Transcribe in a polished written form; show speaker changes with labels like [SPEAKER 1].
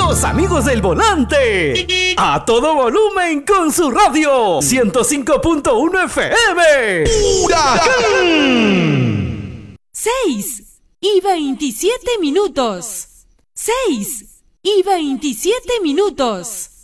[SPEAKER 1] Los amigos del volante. A todo volumen con su radio. 105.1 FM. ¡Huracán!
[SPEAKER 2] 6:27. 6:27.